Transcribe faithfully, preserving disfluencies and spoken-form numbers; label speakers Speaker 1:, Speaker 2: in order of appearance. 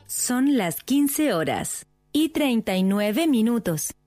Speaker 1: Son las quince horas y treinta y nueve minutos.